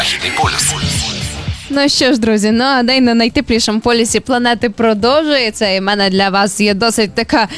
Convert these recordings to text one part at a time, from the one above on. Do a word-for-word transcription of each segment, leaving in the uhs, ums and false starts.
Західний полюс. Ну що ж, друзі, ну а день на найтеплішому полюсі планети продовжується, і в мене для вас є досить така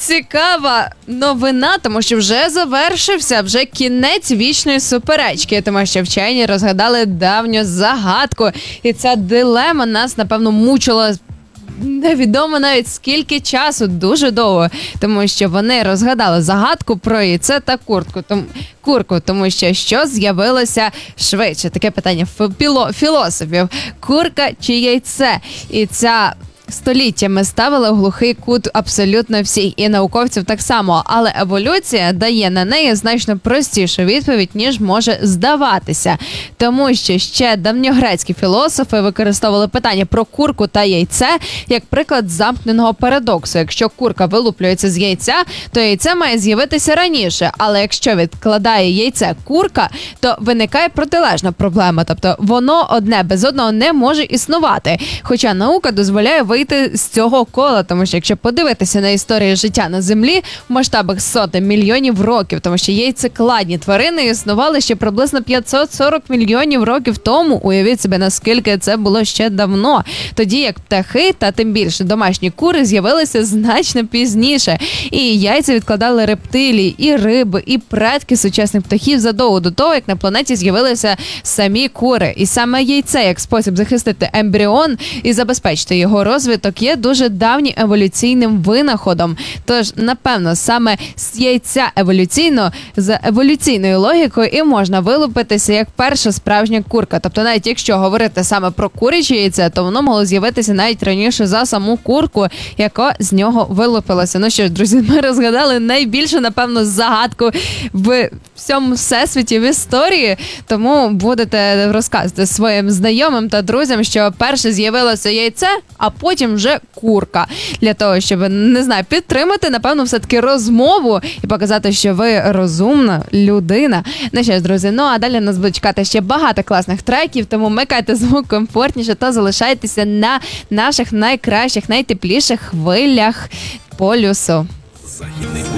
цікава новина, тому що вже завершився, вже кінець вічної суперечки, тому що вчені розгадали давню загадку, і ця дилема нас, напевно, мучила невідомо навіть скільки часу, дуже довго, тому що вони розгадали загадку про яйце та куртку, тому, курку, тому що що з'явилося швидше? Таке питання філо, філософів. Курка чи яйце? І ця століттями ставили в глухий кут абсолютно всіх, і науковців так само, але еволюція дає на неї значно простішу відповідь, ніж може здаватися. Тому що ще давньогрецькі філософи використовували питання про курку та яйце як приклад замкненого парадоксу. Якщо курка вилуплюється з яйця, то яйце має з'явитися раніше, але якщо відкладає яйце курка, то виникає протилежна проблема, тобто воно одне без одного не може існувати. Хоча наука дозволяє вийти з цього кола, тому що якщо подивитися на історію життя на Землі в масштабах сотень мільйонів років, тому що яйцекладні тварини існували ще приблизно п'ятсот сорок мільйонів років тому, уявіть собі, наскільки це було ще давно, тоді як птахи та тим більше домашні кури з'явилися значно пізніше, і яйця відкладали рептилії, і риби, і предки сучасних птахів задовго до того, як на планеті з'явилися самі кури. І саме яйце як спосіб захистити ембріон і забезпечити його розвиток є дуже давнім еволюційним винаходом. Тож, напевно, саме з яйця еволюційно, за еволюційною логікою і можна вилупитися як перша справжня курка. Тобто, навіть якщо говорити саме про куряче яйце, то воно могло з'явитися навіть раніше за саму курку, яка з нього вилупилася. Ну що ж, друзі, ми розгадали найбільшу, напевно, загадку в всьому всесвіті, в історії, тому будете розказувати своїм знайомим та друзям, що перше з'явилося яйце, а потім вже курка. Для того, щоб, не знаю, підтримати, напевно, все-таки розмову і показати, що ви розумна людина. Ну що ж, друзі, ну а далі нас буде чекати ще багато класних треків, тому вмикайте звук комфортніше та залишайтеся на наших найкращих, найтепліших хвилях полюсу.